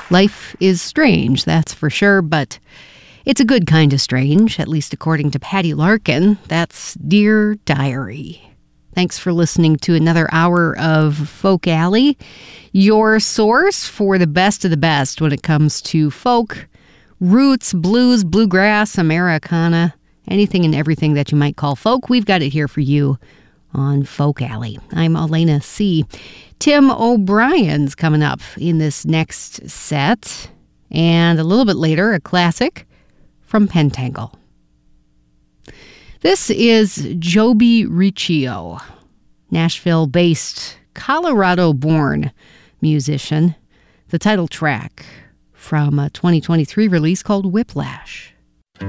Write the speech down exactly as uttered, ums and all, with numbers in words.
Life is strange, that's for sure, but it's a good kind of strange, at least according to Patty Larkin. That's Dear Diary. Thanks for listening to another hour of Folk Alley, your source for the best of the best when it comes to folk, roots, blues, bluegrass, Americana, anything and everything that you might call folk. We've got it here for you on Folk Alley. I'm Elena C. Tim O'Brien's coming up in this next set, and a little bit later, a classic from Pentangle. This is Joby Riccio, Nashville-based, Colorado-born musician. The title track from a twenty twenty-three release called Whiplash.